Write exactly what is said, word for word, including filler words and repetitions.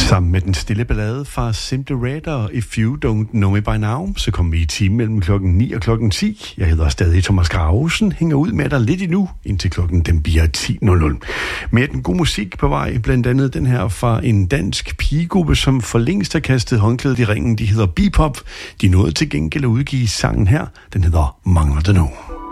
Sammen med den stille ballade fra Simply Red og If You Don't Know Me By Now, så kommer vi i time mellem klokken ni og klokken ti. Jeg hedder stadig Thomas Gravesen, hænger ud med dig lidt endnu, indtil klokken den bliver ti nul nul. Med den gode musik på vej, blandt andet den her fra en dansk pigegruppe, som for længst har kastet håndklædet i ringen. De hedder Bebop. De nåede til gengæld at udgive sangen her. Den hedder Mangler det nu.